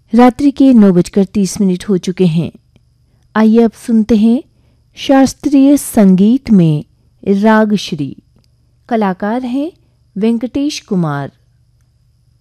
रात्रि के 9:30 हो चुके हैं। आइए अब सुनते हैं शास्त्रीय संगीत में रागश्री। कलाकार हैं वेंकटेश कुमार।